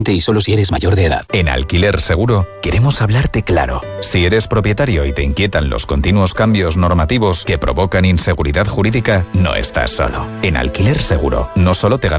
y solo si eres mayor de edad. En Alquiler Seguro queremos hablarte claro. Si eres propietario y te inquietan los continuos cambios normativos que provocan inseguridad jurídica, no estás solo. En Alquiler Seguro no solo te